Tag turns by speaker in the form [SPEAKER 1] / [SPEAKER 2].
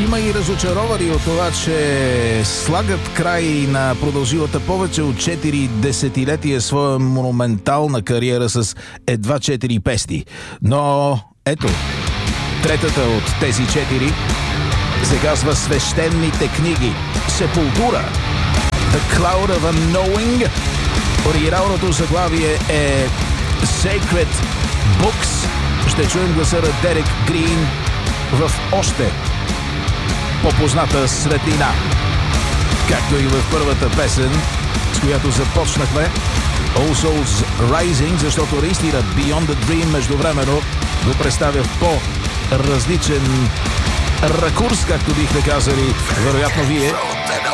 [SPEAKER 1] Има и разочаровани от това, че слагат край на продължилата повече от 4 десетилетия своя монументална кариера с едва 4 песни. Но ето, третата от тези 4 се казва Свещените книги. Сепултура. The Cloud of Unknowing. Оригиналното заглавие е Sacred Books. Ще чуем гласа на Дерек Грин в още по-позната светлина. Както и в първата песен, с която започнахме, All Souls Rising, защото наистина Beyond the Dream междувременно го представя в по-различен ракурс, както бихте казали, вероятно вие.